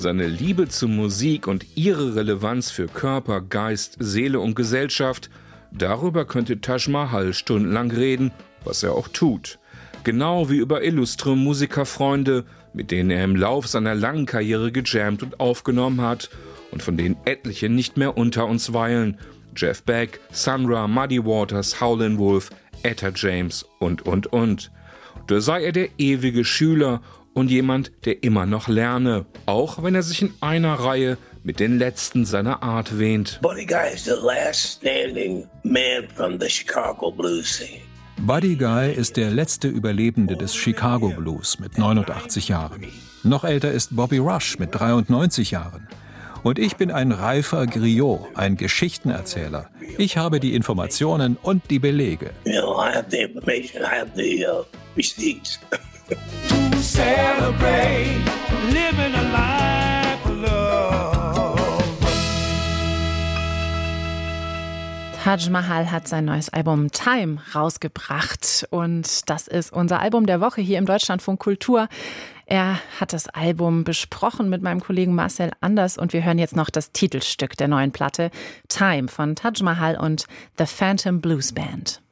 Seine Liebe zu Musik und ihre Relevanz für Körper, Geist, Seele und Gesellschaft, darüber könnte Taj Mahal stundenlang reden, was er auch tut. Genau wie über illustre Musikerfreunde, mit denen er im Lauf seiner langen Karriere gejammt und aufgenommen hat und von denen etliche nicht mehr unter uns weilen. Jeff Beck, Sun Ra, Muddy Waters, Howlin' Wolf, Etta James und. Da sei er der ewige Schüler und jemand, der immer noch lerne, auch wenn er sich in einer Reihe mit den Letzten seiner Art wähnt. Buddy Guy is the last standing man from the Chicago blues scene. Buddy Guy ist der letzte Überlebende des Chicago Blues mit 89 Jahren. Noch älter ist Bobby Rush mit 93 Jahren. Und ich bin ein reifer Griot, ein Geschichtenerzähler. Ich habe die Informationen und die Belege. You know, I have the information, I have the receipts. To celebrate living a life of love. Taj Mahal hat sein neues Album Time rausgebracht und das ist unser Album der Woche hier im Deutschlandfunk Kultur. Er hat das Album besprochen mit meinem Kollegen Marcel Anders und wir hören jetzt noch das Titelstück der neuen Platte Time von Taj Mahal und The Phantom Blues Band.